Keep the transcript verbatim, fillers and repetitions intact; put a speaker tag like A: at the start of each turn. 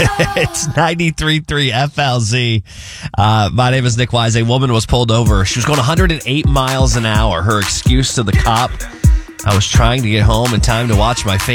A: It's ninety-three point three F L Z. Uh, my name is Nick Wise. A woman was pulled over. She was going one hundred eight miles an hour. Her excuse to the cop: I was trying to get home in time to watch my favorite